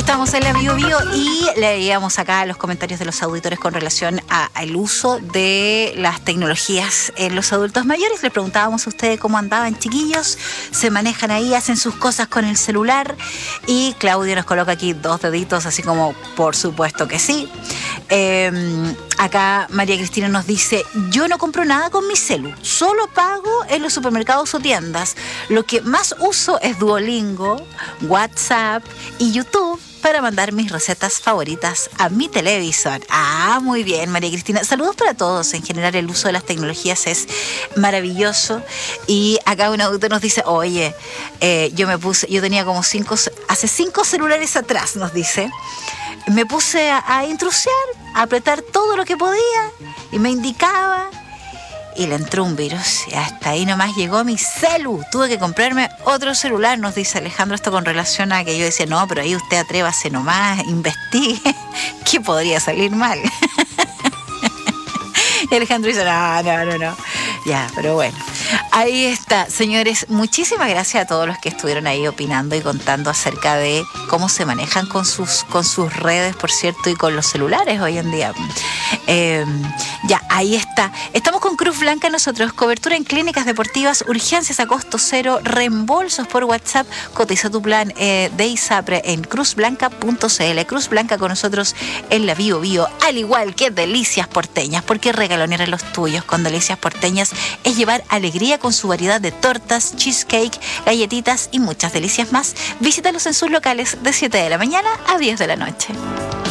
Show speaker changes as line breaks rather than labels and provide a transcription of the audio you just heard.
Estamos en la Bio Bio y leíamos acá los comentarios de los auditores con relación al uso de las tecnologías en los adultos mayores. Le preguntábamos a ustedes cómo andaban, chiquillos, se manejan ahí, hacen sus cosas con el celular, y Claudio nos coloca aquí 2 deditos, así como por supuesto que sí. Acá María Cristina nos dice: yo no compro nada con mi celu, solo pago en los supermercados o tiendas. Lo que más uso es Duolingo, WhatsApp y YouTube para mandar mis recetas favoritas a mi televisor. Ah, muy bien, María Cristina. Saludos para todos. En general, el uso de las tecnologías es maravilloso. Y acá un autor nos dice: oye, yo tenía como hace 5 celulares atrás, nos dice. Me puse a intrusiar, a apretar todo lo que podía y me indicaba, y le entró un virus y hasta ahí nomás llegó mi celu. Tuve que comprarme otro celular, nos dice Alejandro. Esto con relación a que yo decía: no, pero ahí usted atrévase nomás, investigue qué podría salir mal. Y Alejandro dice: no. Ya, pero bueno. Ahí está, señores. Muchísimas gracias a todos los que estuvieron ahí opinando y contando acerca de cómo se manejan con sus redes, por cierto, y con los celulares hoy en día. Ya, ahí está. Estamos con Cruz Blanca nosotros. Cobertura en clínicas deportivas, urgencias a costo cero, reembolsos por WhatsApp. Cotiza tu plan de ISAPRE en cruzblanca.cl. Cruz Blanca con nosotros en la Bio Bio, al igual que Delicias Porteñas, porque regalonear a los tuyos con Delicias Porteñas es llevar alegría con su variedad de tortas, cheesecake, galletitas y muchas delicias más. Visítalos en sus locales de 7 de la mañana a 10 de la noche.